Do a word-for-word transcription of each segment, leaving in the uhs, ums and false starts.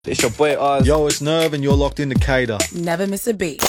It's your boy Oz. Yo, it's Nerve and you're locked into Cater. Never miss a beat.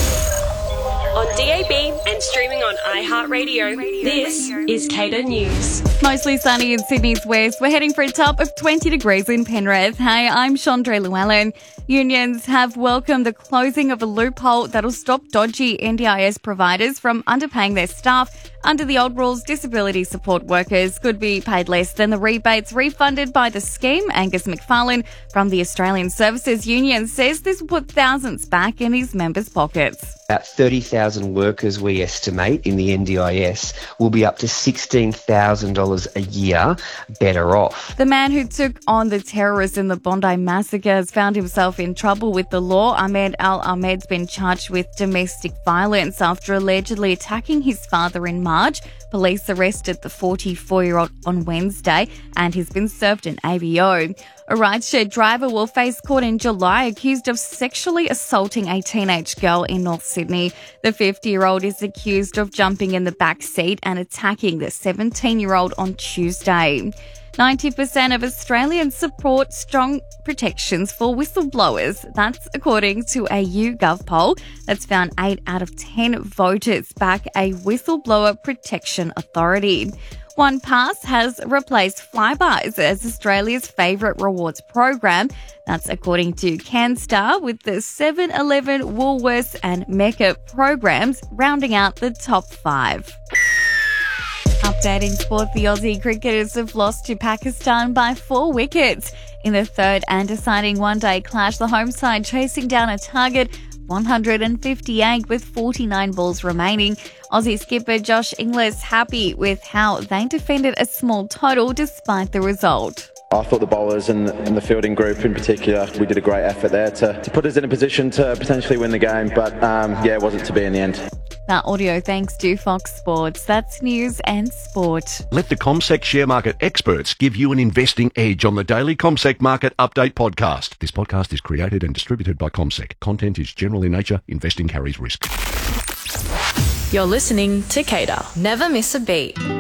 On D A B and streaming on iHeartRadio, this is Cater News. Mostly sunny in Sydney's west. We're heading for a top of twenty degrees in Penrith. Hey, I'm Chandra Llewellyn. Unions have welcomed the closing of a loophole that'll stop dodgy N D I S providers from underpaying their staff. Under the old rules, disability support workers could be paid less than the rebates refunded by the scheme. Angus McFarlane from the Australian Services Union says this will put thousands back in his members' pockets. About thirty thousand workers, we estimate, in the N D I S will be up to sixteen thousand dollars a year better off. The man who took on the terrorists in the Bondi massacre has found himself in trouble with the law. Ahmed Al-Ahmed's been charged with domestic violence after allegedly attacking his father in March. Police arrested the forty-four-year-old on Wednesday and he's been served an A V O. A rideshare driver will face court in July accused of sexually assaulting a teenage girl in North Sydney. The fifty-year-old is accused of jumping in the back seat and attacking the seventeen-year-old on Tuesday. ninety percent of Australians support strong protections for whistleblowers. That's according to a YouGov poll that's found eight out of ten voters back a whistleblower protection authority. OnePass has replaced Flybuys as Australia's favourite rewards program. That's according to CanStar, with the seven eleven, Woolworths and Mecca programs rounding out the top five. Updating sport, the Aussie cricketers have lost to Pakistan by four wickets. In the third and deciding one-day clash, the home side chasing down a target one hundred fifty-eight with forty-nine balls remaining. Aussie skipper Josh Inglis happy with how they defended a small total despite the result. I thought the bowlers and, and the fielding group in particular, we did a great effort there to, to put us in a position to potentially win the game, but um, yeah, it wasn't to be in the end. That audio thanks to Fox Sports. That's news and sport. Let the CommSec share market experts give you an investing edge on the daily CommSec Market Update podcast. This podcast is created and distributed by CommSec. Content is general in nature. Investing carries risk. You're listening to Cater. Never miss a beat.